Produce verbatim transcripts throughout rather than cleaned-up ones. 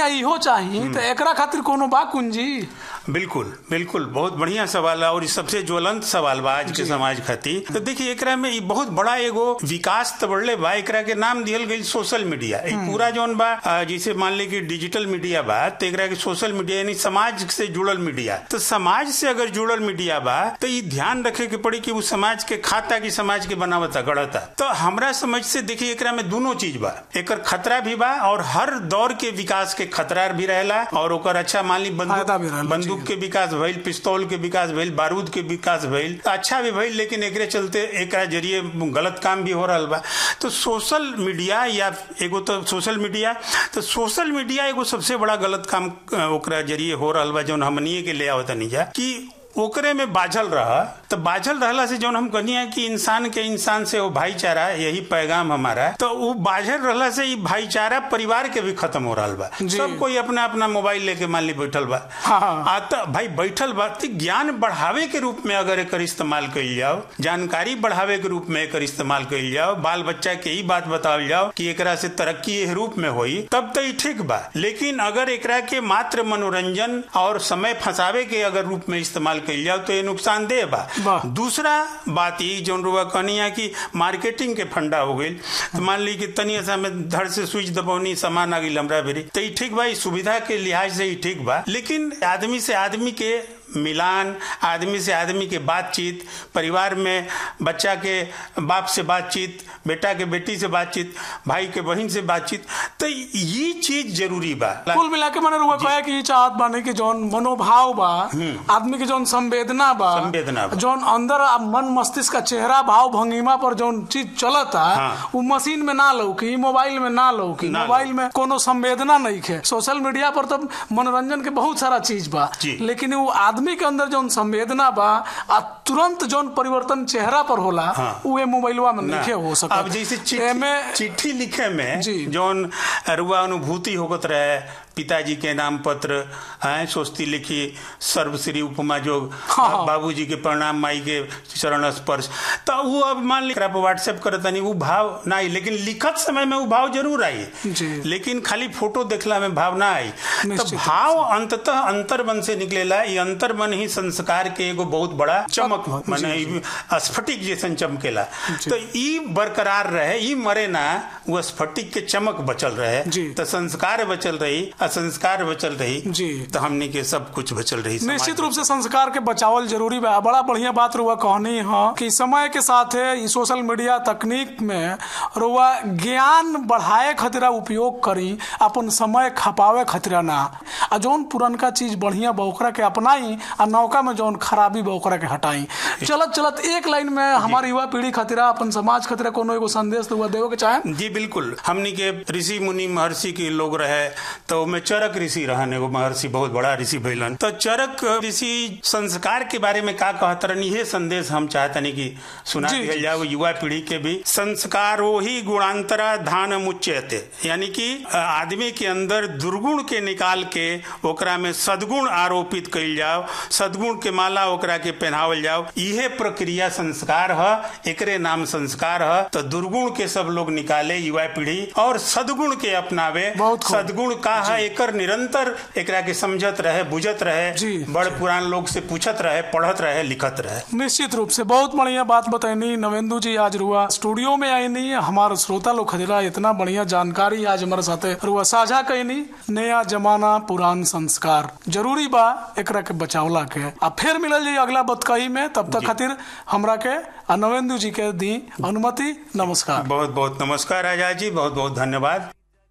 आ इहो चाहिए तो एकरा खातिर कोनो बा कुंजी? बिल्कुल बिल्कुल, बहुत बढ़िया सवाल है और सबसे ज्वलंत सवाल बा आज के समाज खातिर। तो देखिए एकरा में बहुत बड़ा एगो विकास तो बढ़ले बा, एकरा के नाम दियल गई सोशल मीडिया। पूरा जौन बा जैसे मान ली कि डिजिटल मीडिया बा तो एकरा के सोशल मीडिया यानी समाज से जुड़ल मीडिया। तो समाज से अगर जुड़ल मीडिया बा तो ये ध्यान रखे के पड़ी कि वो समाज के खाता की समाज के बनावता गढ़ता। तो हमरा समझ से देखिए एकरा में दोनों चीज बा, एकर खतरा भी बा और हर दौर के विकास के खतरा भी रहेला और ओकर अच्छा मान ली बंदूक बंदूक के विकास भइल, पिस्तौल के विकास भइल, बारूद के विकास भइल, अच्छा भी भइल, लेकिन एकरे चलते एकरा जरिए गलत काम भी हो रहा बा। तो सोशल मीडिया या एगो तो सोशल मीडिया तो सोशल मीडिया एगो सबसे बड़ा गलत काम ओकरा जरिए हो रहा बा जौन हमनिए के ले आवत नहीं जा कि ओकरे में बाझल रहा। तो बाझल रहला से जौन हम कहनी है कि इंसान के इंसान से वो भाईचारा, यही पैगाम हमारा। तो वो बाझल रहला से ये भाईचारा परिवार के भी खत्म हो रहा बा। सब कोई अपना अपना मोबाइल लेके मान ली बैठल बा। हाँ। आता भाई बैठल बा तो ज्ञान बढ़ावे के रूप में अगर एकर इस्तेमाल कइल जाओ, जानकारी बढ़ावे के रूप में एकर इस्तेमाल कइल जाओ, बाल बच्चा के ही बात बतावल जाओ कि एकरा से तरक्की एह रूप में होई, तब तो ठीक बा। लेकिन अगर एकरा के मात्र मनोरंजन और समय फंसावे के अगर रूप में इस्तेमाल कइल जाओ तो ये नुकसानदेह बा। दूसरा बात ये जौन रुआ कहनी है कि मार्केटिंग के फंडा हो गई। तो मान ली कि तनी सा में धड़ से स्विच दबौनी सामान आ गई हमरा भेरी, तो ये ठीक बा, सुविधा के लिहाज से ही ठीक बा। लेकिन आदमी से आदमी के मिलान, आदमी से आदमी के बातचीत, परिवार में बच्चा के बाप से बातचीत, बेटा के बेटी से बातचीत, भाई के बहन से बातचीत, तो ये चीज जरूरी बा। कुल मिला के मैंने रुआ कहा कि चाहत बाने कि जौन मनोभाव बा, आदमी के जौन संवेदना बा, संवेदना बा, जौन अंदर मन मस्तिष्क का चेहरा भाव भंगिमा पर जौन चीज चलता, वो मशीन में ना लौकी, मोबाइल में ना लौकी। मोबाइल में कोनो संवेदना नहीं है। सोशल मीडिया पर तो मनोरंजन के बहुत सारा चीज बा, लेकिन वो आदमी के अंदर जौन संवेदना बा आ तुरंत जौन परिवर्तन चेहरा पर होला, हाँ। वो मोबाइलवा में नहीं हो सकता। अब जैसे चिट्ठी, चिट्ठी लिखे में जौन रुआ अनुभूति होगत रहे, पिताजी के नाम पत्र है, सोचती लिखी सर्वश्री उपमा जोग, हाँ। बाबूजी के प्रणाम, माई के चरण स्पर्श, तो वो अब मान ली व्हाट्सएप करता नहीं, वो भाव ना आई। लेकिन लिखत समय में वो भाव जरूर आई, लेकिन खाली फोटो देखला में भाव ना आई। तो भाव अंततः अंतर्मन से निकलेला। ये अंतर्मन ही संस्कार के एगो बहुत बड़ा चमक माने स्फटिक जैसन चमकेला। तो ई बरकरार रहे, ई मरे ना, वो स्फटिक के चमक बचल रहे, तो संस्कार बचल रही, संस्कार बचल रही जी, तो हमने के सब कुछ बचल रही। निश्चित रूप से संस्कार के बचावल जरूरी बा। बड़ा बढ़िया बात रुआ कहनी है कि समय के साथ है सोशल मीडिया तकनीक में रुआ ज्ञान बढ़ाए खतरा उपयोग करी, अपन समय खपावे खतरा ना। आ जौन पुरनका चीज बढ़िया बा के अपनाई, आ नौका में जौन खराबी बा के हटाई। चलत चलत एक लाइन में हमारी युवा पीढ़ी खतरा, अपन समाज खतरा कोनो एगो संदेश तो देवे के चाहे? जी बिल्कुल। हमने के ऋषि मुनि महर्षि के लोग रहे, तो में चरक ऋषि रहने वो महर्षि बहुत बड़ा ऋषि भइलन। तो चरक ऋषि संस्कार के बारे में का कहत रहनी, ये संदेश हम चाहतनी कि सुना दिया जाओ युवा पीढ़ी के भी। संस्कारो ही गुणांतरा धान मुच्यते, यानी कि आदमी के अंदर दुर्गुण के निकाल के ओकरा में सद्गुण आरोपित कइल जाओ, सद्गुण के माला ओकरा के पहनावल जाओ। यह प्रक्रिया संस्कार है, एकरे नाम संस्कार है। तो दुर्गुण के सब लोग निकाले युवा पीढ़ी और सद्गुण के अपनावे। सद्गुण का है एकर निरंतर एकरा के समझत रहे, बुझत रहे, बड़ पुरान लोग से पूछत रहे, पढ़त रहे, लिखत रहे। निश्चित रूप से बहुत बढ़िया बात बताइनी नवेंदु जी। आज रुआ स्टूडियो में आईनी, हमारे श्रोता लोग खदिला इतना बढ़िया जानकारी आज हमारे साथे रुआ साझा कईनी। नया जमाना पुरान संस्कार जरूरी बा, एकरा के बचावला के। अब फिर मिलल जी अगला बतकही में, तब तक खातिर हमरा के नवेंदु जी के दी अनुमति। नमस्कार। बहुत बहुत नमस्कार आजाद जी, बहुत बहुत धन्यवाद।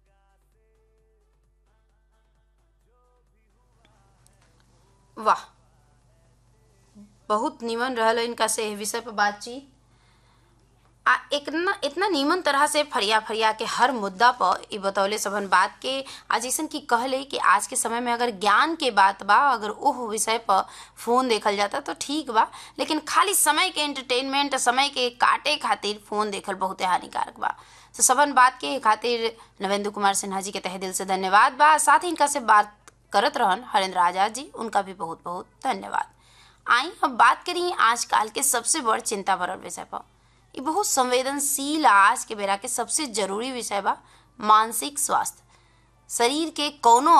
वाह, बहुत नीमन रहल इनका से विषय पर बातचीत। आ इतना इतना नीमन तरह से फरिया फरिया के हर मुद्दा पर ई बतौले सबन बात के। आज ऐसन की कहले कि आज के समय में अगर ज्ञान के बात बा, अगर ओह विषय पर फोन देखल जाता तो ठीक बा, लेकिन खाली समय के एंटरटेनमेंट, समय के काटे खातिर फोन देखल बहुत हानिकारक बा। तो सबन बात के खातिर नवेंदु कुमार सिन्हा जी के तहे दिल से धन्यवाद बा। साथ ही इनका से बात करत रहन हरेंद्र आजाद जी, उनका भी बहुत बहुत धन्यवाद। आई अब बात करी आजकल के सबसे बड़ चिंता भरल विषय पर। ये बहुत संवेदनशील आज के बेरा के सबसे जरूरी विषय बा मानसिक स्वास्थ्य। शरीर के कोनो